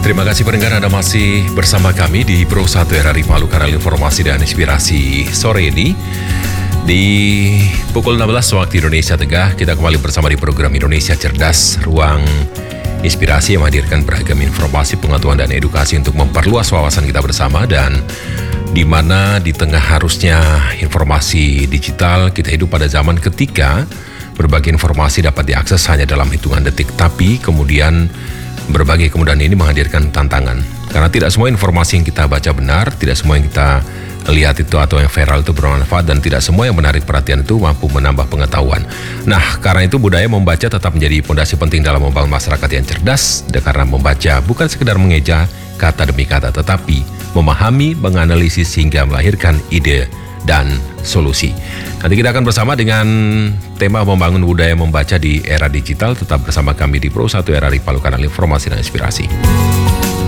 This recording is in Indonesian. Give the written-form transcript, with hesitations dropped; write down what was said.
Terima kasih pendengar, Anda masih bersama kami di Pro 1 RRI Palu, kanal informasi dan inspirasi sore ini. Di pukul 16 waktu Indonesia Tengah, kita kembali bersama di program Indonesia Cerdas, ruang inspirasi yang menghadirkan beragam informasi, pengetahuan dan edukasi untuk memperluas wawasan kita bersama. Dan di mana di tengah harusnya informasi digital, kita hidup pada zaman ketika berbagai informasi dapat diakses hanya dalam hitungan detik, tapi kemudian berbagai kemudahan ini menghadirkan tantangan. Karena tidak semua informasi yang kita baca benar, tidak semua yang kita lihat itu atau yang viral itu bermanfaat, dan tidak semua yang menarik perhatian itu mampu menambah pengetahuan. Nah, karena itu budaya membaca tetap menjadi fondasi penting dalam membangun masyarakat yang cerdas. Karena membaca bukan sekedar mengeja kata demi kata, tetapi memahami, menganalisis hingga melahirkan ide dan solusi. Nanti kita akan bersama dengan tema membangun budaya membaca di era digital. Tetap bersama kami di Pro 1 RRI Palu, kanal informasi dan inspirasi.